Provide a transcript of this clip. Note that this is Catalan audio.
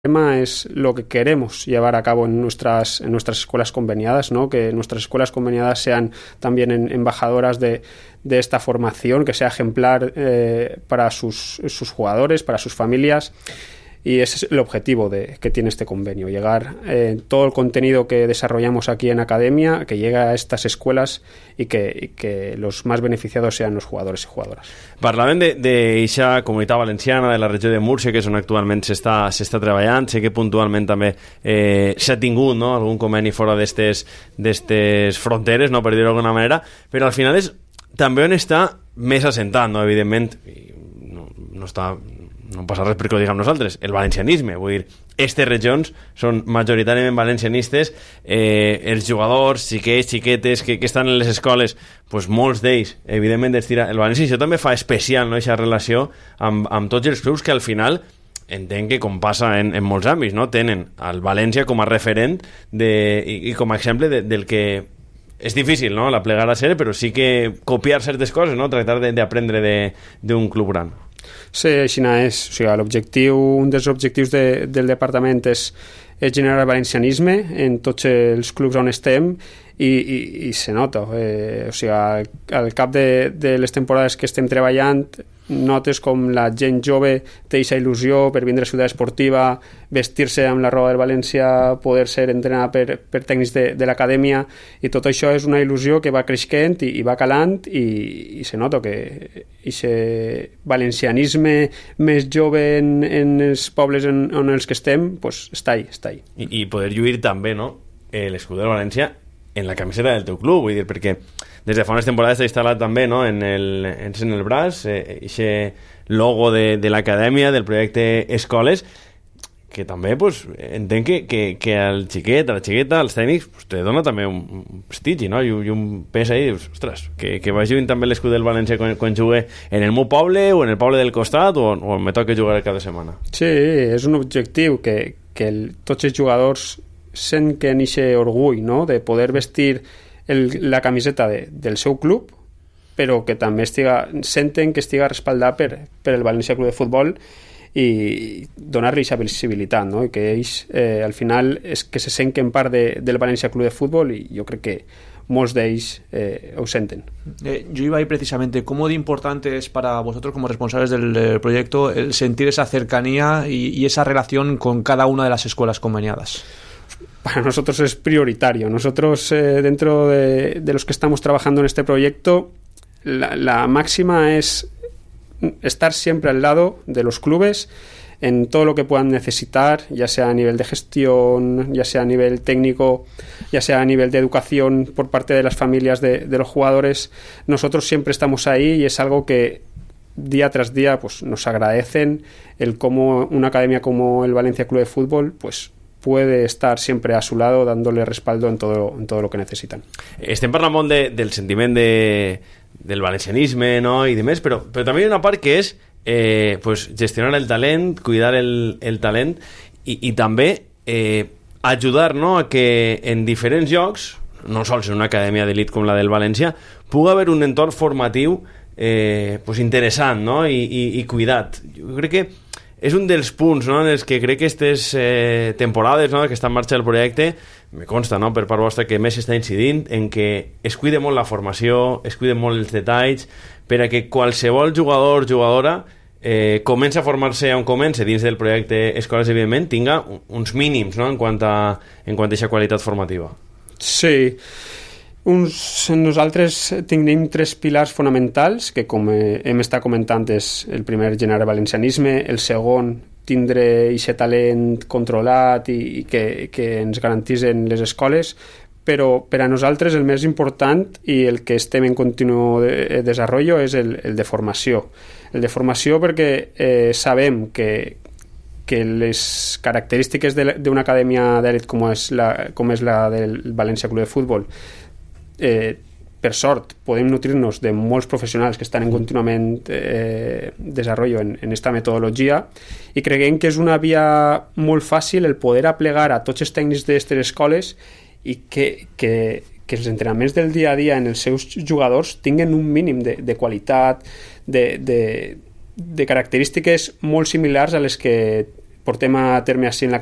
tema es lo que queremos llevar a cabo en nuestras escuelas conveniadas, ¿no? Que nuestras escuelas conveniadas sean también embajadoras de esta formación, que sea ejemplar para sus jugadores, para sus familias. Y ese es el objetivo que tiene este convenio, llegar todo el contenido que desarrollamos aquí en Academia, que llegue a estas escuelas y que los más beneficiados sean los jugadores y jugadoras. Parlàvem d'eixa comunitat valenciana, de la regió de Múrcia, que és on actualment s'està treballant. Sé que puntualment també s'ha tingut, no, algun conveni fora d'estes fronteres, no, per dir-ho d'alguna manera, però al final és també on està més assentat, no, evidentment, no passa res perquè ho diguem nosaltres, el valencianisme, vull dir, aquestes regions són majoritàriament valencianistes, els jugadors, xiquetes que estan en les escoles, pues molts d'ells, evidentment, estira el valencià, això també fa especial, no?, aquesta relació amb tots els clubs que al final entenc que, com passa en molts àmbits, no?, tenen el València com a referent i com a exemple del que és difícil, no?, la plegar a ser, però sí que copiar certes coses, no?, tractar d'aprendre d'un club gran. Sí, així és. O sigui, l'objectiu, un dels objectius del departament és generar valencianisme en tots els clubs on estem i se nota. O sigui, al cap de les temporades que estem treballant notes com la gent jove té aquesta il·lusió per vindre a Ciutat Esportiva, vestir-se amb la roba del València, poder ser entrenat per tècnics de l'acadèmia, i tot això és una il·lusió que va creixent i va calant i se nota que aquest valencianisme més jove en els pobles on els que estem, pues, està ahí. I poder lluir també, no?, l'escut del València en la camiseta del teu club, vull dir, perquè des de fa unes temporades s'ha instal·lat també, no?, en el braç aquest logo de l'acadèmia, del projecte Escoles, que també pues, entenc que al xiquet, a la xiqueta, als tècnics, pues, te dona també un prestigi, no?, i un pes ahí, dius, ostres, que vagi també l'escut del València quan jugue en el meu poble o en el poble del costat o me toca jugar cada setmana. Sí, és un objectiu que tots els jugadors senten aquest orgull, no?, de poder vestir la camiseta del seu club, però que també senten que estiga respaldat per el València Club de Futbol i donar-li aquesta visibilitat, no?, i que ells al final és que se senten part del València Club de Futbol, i jo crec que molts d'ells ho senten. Yo iba ahí precisamente, ¿cómo de importante es para vosotros como responsables del proyecto el sentir esa cercanía y esa relación con cada una de las escuelas conveniadas? Para nosotros es prioritario. Nosotros, dentro de los que estamos trabajando en este proyecto, la máxima es estar siempre al lado de los clubes en todo lo que puedan necesitar, ya sea a nivel de gestión, ya sea a nivel técnico, ya sea a nivel de educación por parte de las familias de los jugadores. Nosotros siempre estamos ahí y es algo que día tras día pues, nos agradecen el cómo una academia como el Valencia Club de Fútbol pues puede estar siempre a su lado dándole respaldo en todo lo que necesitan. Estem parlant molt del sentiment del valencianisme, no?, i demés, però també hi ha una part que és pues, gestionar el talent, cuidar el talent i també ajudar, no?, a que en diferents llocs, no sols en una acadèmia d'elit com la del València, pugui haver un entorn formatiu pues, interessant, no?, i cuidat. Jo crec que és un dels punts, no?, en els que crec que aquestes temporades, no?, que està en marxa el projecte, me consta, no?, per part vostra que més està incidint en que es cuide molt la formació, es cuiden molt els detalls, per a que qualsevol jugador o jugadora comença a formar-se on comença dins del projecte Escoles, evidentment, tinga uns mínims, no?, en quant a aquesta qualitat formativa. Sí. Nosaltres tenim 3 pilars fonamentals que, com hem estat comentant, és el primer, generar valencianisme, el segon, tindre aquest talent controlat i que ens garantitzen les escoles, però per a nosaltres el més important i el que estem en continu desenvolupament és el de formació. El de formació perquè sabem que les característiques d'una acadèmia d'elit com és la del València Club de Futbol, per sort podem nutrir-nos de molts professionals que estan en contínuament desenvolupament en aquesta metodologia, i creiem que és una via molt fàcil el poder aplegar a tots els tècnics d'aquestes escoles i que els entrenaments del dia a dia en els seus jugadors tinguen un mínim de qualitat, de característiques molt similars a les que portem a terme així en la